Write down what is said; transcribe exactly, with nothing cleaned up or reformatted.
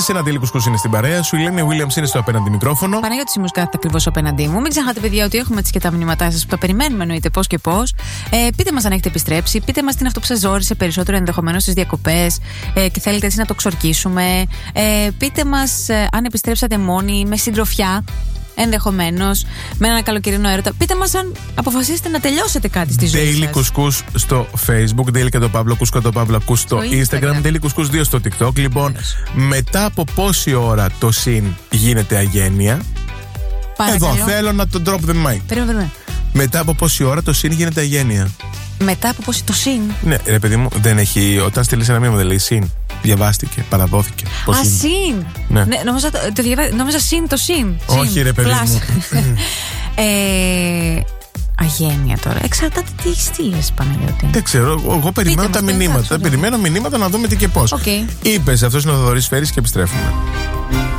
Ένα Αντέλη Κουσκούς είναι στην παρέα σου. Η Ελένη Williams είναι στο απέναντι μικρόφωνο. Παναγιώτης Σίμος κάθεται ακριβώς απέναντί μου. Μην ξεχνάτε, παιδιά, ότι έχουμε και τα μηνύματά σας που τα περιμένουμε, εννοείται πώς και πώς. Ε, πείτε μας αν έχετε επιστρέψει. Πείτε μας τι είναι αυτό που σας ζόρισε περισσότερο ενδεχομένως στις διακοπές ε, και θέλετε έτσι να το ξορκίσουμε. Ε, πείτε μας ε, αν επιστρέψατε μόνοι, με συντροφιά. Ενδεχομένως με έναν καλοκαιρινό έρωτα. Πείτε μας αν αποφασίσετε να τελειώσετε κάτι στη ζωή Daily σας. Κουσκούς στο Facebook, Daily και το Παύλο Κουσκού και το Παύλο Ακούς στο Instagram, Instagram. Daily Κουσκούς δύο στο TikTok. Λοιπόν, μετά από πόση ώρα το συν γίνεται αγένεια? Παρακαλώ. Εδώ θέλω να το drop the mic. Περίμενε. Μετά από πόση ώρα το συν γίνεται αγένεια? Μετά από πόση το συν. Ναι, ρε παιδί μου, δεν έχει. Όταν στείλει ένα μήνυμα δεν λέει συν. Διαβάστηκε, παραδόθηκε. Πώς Α, είναι? Συν. Ναι. Ναι, νόμιζα, το, το διαβά... νόμιζα συν το συν. Όχι, συν, ρε παιδί μου. ε, αγένεια τώρα. Εξαρτάται τι στείλες, Παναγιώτη. Δεν ξέρω. Εγώ περιμένω τα μηνύματα. Περιμένω μηνύματα να δούμε τι και πώς. Okay. Είπες, αυτός είναι ο Θοδωρής Φέρης και επιστρέφουμε.